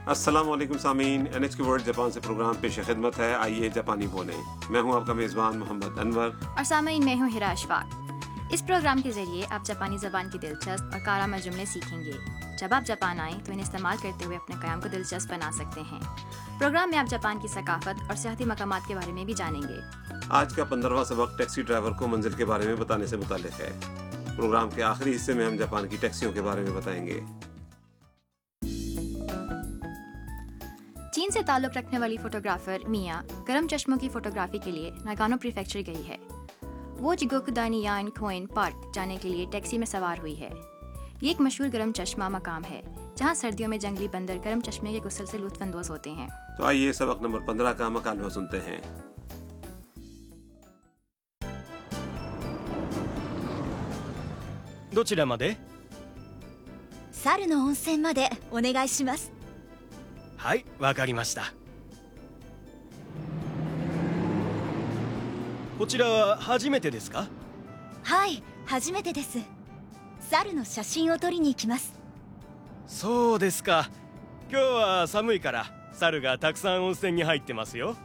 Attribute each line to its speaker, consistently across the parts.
Speaker 1: अस्सलाम वालेकुम सामीन, NHK वर्ल्ड जापान से प्रोग्राम पेश खिदमत है। आइए जापानी बोलें। मैं हूं आपका मेज़बान मोहम्मद अनवर
Speaker 2: और सामीन मैं हूं हिरा अशफाक। इस प्रोग्राम के ज़रिए आप जापानी ज़बान की दिलचस्प और कारआमद जुमले सीखेंगे। जब आप जापान आएँ तो इन्हें इस्तेमाल करते हुए अपने क़याम को दिलचस्प बना सकते हैं। प्रोग्राम में आप जापान की सकाफ़त और सियाहती मकामात के बारे में भी जानेंगे।
Speaker 1: आज का 15वां सबक टैक्सी ड्राइवर को मंजिल के बारे में बताने से मुताल्लिक़ है। प्रोग्राम के आखिरी हिस्से में हम जापान की टैक्सियों के बारे में बताएंगे।
Speaker 2: चीन से ताल्लुक़ रखने वाली फोटोग्राफर मिया गर्म चश्मों की फोटोग्राफी के लिए नागानो प्रीफेक्चर गई है। वो जिगोकुदानियान कोइन पार्क जाने के लिए टैक्सी में सवार हुई है। ये एक मशहूर गर्म चश्मा मकाम है जहाँ सर्दियों में जंगली बंदर गर्म चश्मे के गुस्ल से लुत्फ़अंदोज़ होते हैं।
Speaker 1: तो आइए सबक नंबर 15 का मकालमा सुनते हैं।
Speaker 3: どちらまで？
Speaker 4: 猿の温泉までお願いします。
Speaker 3: はい、わかりました。こちらは初めてですか？
Speaker 4: はい、初めてです。猿の写真を撮りに行きます。
Speaker 3: そうですか。今日は寒いから猿がたくさん温泉に入ってますよ。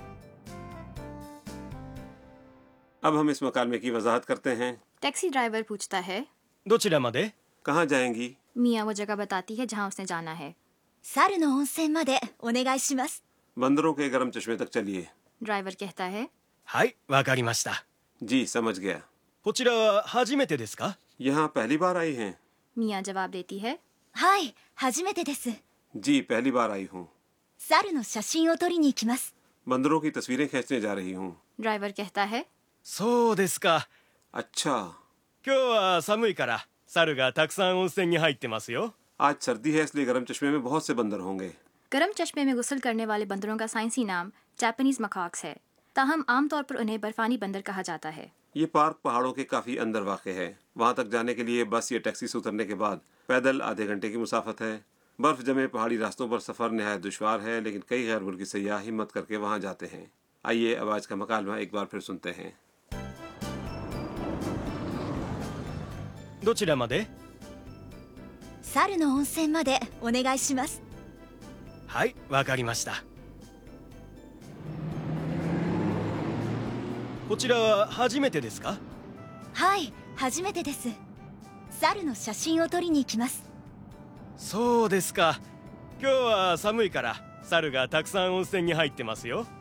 Speaker 1: अब हम इस मकालमे की वजाहत करते हैं।
Speaker 2: टैक्सी ड्राइवर पूछता है
Speaker 3: どちらまで？
Speaker 1: कहाँ जाएंगी?
Speaker 2: मिया वो जगह बताती है जहाँ उसने जाना है।
Speaker 4: 猿の温泉までお願いします。
Speaker 1: बंदरों के गर्म चश्मे तक चलिए।
Speaker 2: ड्राइवर कहता है
Speaker 3: はい、わかりました。
Speaker 1: जी समझ गया।
Speaker 3: こちらは初めてですか？
Speaker 1: यहाँ पहली बार आई हैं?
Speaker 2: मिया जवाब देती है
Speaker 4: はい、初めてです。
Speaker 1: जी पहली बार आई हूँ।
Speaker 4: 猿の写真を撮りに行きます。
Speaker 1: बंदरों की तस्वीरें खींचने जा रही हूँ।
Speaker 2: ड्राइवर कहता है
Speaker 3: そうですか。
Speaker 1: अच्छा,
Speaker 3: 今日は寒いから猿がたくさん温泉に入ってますよ。
Speaker 1: आज सर्दी है इसलिए गर्म चश्मे में बहुत से बंदर होंगे।
Speaker 2: गर्म चश्मे में गुस्ल करने वाले बंदरों का साइंसी नाम जापानीज मकाक्स है, ताहम आमतौर पर उन्हें बर्फानी बंदर कहा जाता है।
Speaker 1: ये पार्क पहाड़ों के काफी अंदर वाक़ है। वहाँ तक जाने के लिए बस या टैक्सी से उतरने के बाद पैदल आधे घंटे की मुसाफत है। बर्फ जमे पहाड़ी रास्तों पर सफ़र नहायत दुश्वार है, लेकिन कई गैर मुल्की सयाह हिम्मत करके वहाँ जाते हैं। आइए अब आज का मकालमा एक बार फिर सुनते हैं।
Speaker 3: どちらまで？
Speaker 4: 猿の温泉までお願いします。
Speaker 3: はい、わかりました。こちらは初めてですか？
Speaker 4: はい、初めてです。猿の写真を撮りに行きます。
Speaker 3: そうですか。今日は寒いから猿がたくさん温泉に入ってますよ。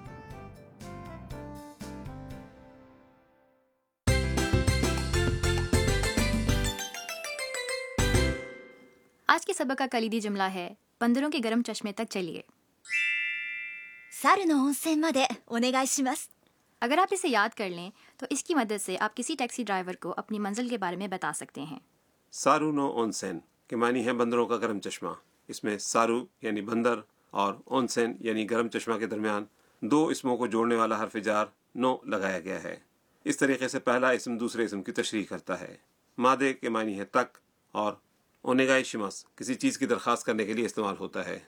Speaker 2: आज के सबक का कलीदी जुमला है बंदरों के गर्म चश्मे तक चलिए।
Speaker 4: 猿の温泉までお願いします。
Speaker 2: अगर आप इसे याद कर लें तो इसकी मदद से आप किसी टैक्सी ड्राइवर को अपनी मंजिल के बारे में बता सकते हैं।
Speaker 1: सारू नो ओनसेन के मानी है बंदरों का गर्म चश्मा। इसमें सारू यानी बंदर और ओनसेन यानी गर्म चश्मा के दरमियान दो इसमों को जोड़ने वाला हर्फ जार नो लगाया गया है। इस तरीके से पहला इसम दूसरे इसम की तशरीह करता है। मादे के मानी है तक और ओनेगाई शिमस किसी चीज़ की दरख्वास्त करने के लिए इस्तेमाल होता है।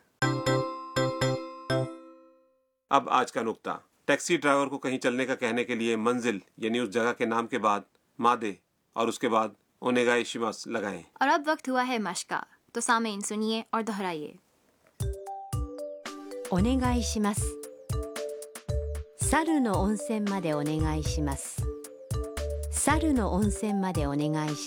Speaker 1: अब आज का नुक्ता। टैक्सी ड्राइवर को कहीं चलने का कहने के लिए मंजिल यानी उस जगह के नाम के बाद मादे और उसके बाद ओनेगाई शिमस लगाएं।
Speaker 2: और अब वक्त हुआ है मश्क का, तो सामीन सुनिए और दोहराइए।
Speaker 5: お願いします。猿の温泉までお願いします。猿の温泉までお願いします。